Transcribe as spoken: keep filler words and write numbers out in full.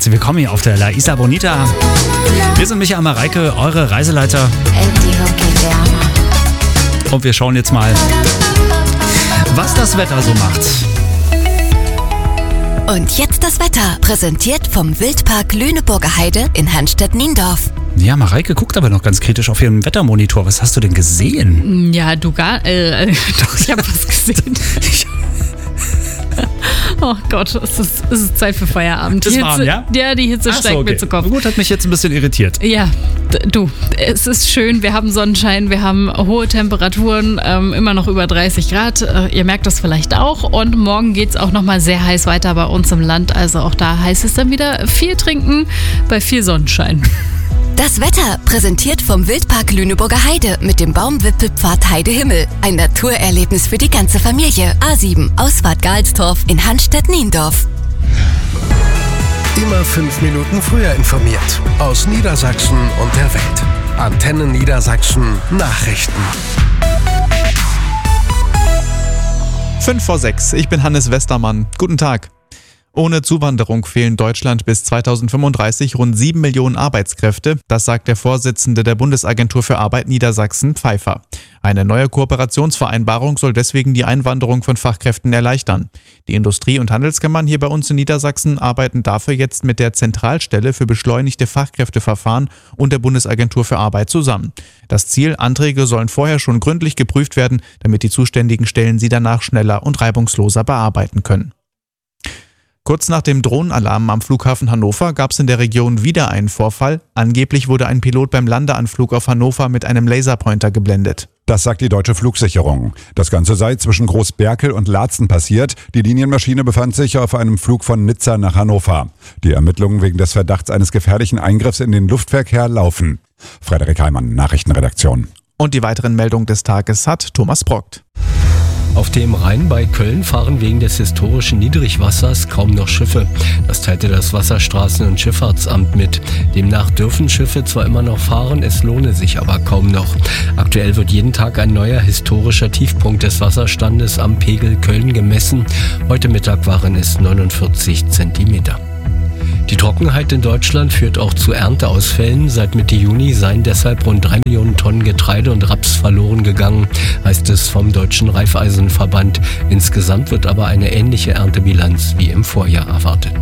herzlich willkommen hier auf der La Isla Bonita. Wir sind Micha und Mareike, eure Reiseleiter. Und wir schauen jetzt mal, was das Wetter so macht. Und jetzt das Wetter, präsentiert vom Wildpark Lüneburger Heide in Hanstedt-Niendorf. Ja, Mareike guckt aber noch ganz kritisch auf ihren Wettermonitor. Was hast du denn gesehen? Ja, du gar... Äh, doch, ich habe was gesehen. Oh Gott, es ist, es ist Zeit für Feierabend. Ist die warm, Hitze, ja? Ja, die Hitze Ach so, steigt okay. mir zu Kopf. Gut, hat mich jetzt ein bisschen irritiert. Ja, d- du, es ist schön, wir haben Sonnenschein, wir haben hohe Temperaturen, ähm, immer noch über dreißig Grad. Äh, ihr merkt das vielleicht auch. Und morgen geht es auch nochmal sehr heiß weiter bei uns im Land. Also auch da heißt es dann wieder viel trinken bei viel Sonnenschein. Das Wetter, präsentiert vom Wildpark Lüneburger Heide mit dem Baumwipfelpfad Heidehimmel. Ein Naturerlebnis für die ganze Familie. A sieben, Ausfahrt Galstorf in Hanstedt-Niendorf. Immer fünf Minuten früher informiert. Aus Niedersachsen und der Welt. Antenne Niedersachsen Nachrichten. Fünf vor sechs. Ich bin Hannes Westermann. Guten Tag. Ohne Zuwanderung fehlen Deutschland bis zweitausendfünfunddreißig rund sieben Millionen Arbeitskräfte. Das sagt der Vorsitzende der Bundesagentur für Arbeit Niedersachsen, Pfeiffer. Eine neue Kooperationsvereinbarung soll deswegen die Einwanderung von Fachkräften erleichtern. Die Industrie- und Handelskammern hier bei uns in Niedersachsen arbeiten dafür jetzt mit der Zentralstelle für beschleunigte Fachkräfteverfahren und der Bundesagentur für Arbeit zusammen. Das Ziel, Anträge sollen vorher schon gründlich geprüft werden, damit die zuständigen Stellen sie danach schneller und reibungsloser bearbeiten können. Kurz nach dem Drohnenalarm am Flughafen Hannover gab es in der Region wieder einen Vorfall. Angeblich wurde ein Pilot beim Landeanflug auf Hannover mit einem Laserpointer geblendet. Das sagt die Deutsche Flugsicherung. Das Ganze sei zwischen Großberkel und Laatzen passiert. Die Linienmaschine befand sich auf einem Flug von Nizza nach Hannover. Die Ermittlungen wegen des Verdachts eines gefährlichen Eingriffs in den Luftverkehr laufen. Frederik Heimann, Nachrichtenredaktion. Und die weiteren Meldungen des Tages hat Thomas Brockt. Auf dem Rhein bei Köln fahren wegen des historischen Niedrigwassers kaum noch Schiffe. Das teilte das Wasserstraßen- und Schifffahrtsamt mit. Demnach dürfen Schiffe zwar immer noch fahren, es lohne sich aber kaum noch. Aktuell wird jeden Tag ein neuer historischer Tiefpunkt des Wasserstandes am Pegel Köln gemessen. Heute Mittag waren es neunundvierzig Zentimeter. Die Trockenheit in Deutschland führt auch zu Ernteausfällen. Seit Mitte Juni seien deshalb rund drei Millionen Tonnen Getreide und Raps verloren gegangen, heißt es vom Deutschen Raiffeisenverband. Insgesamt wird aber eine ähnliche Erntebilanz wie im Vorjahr erwartet.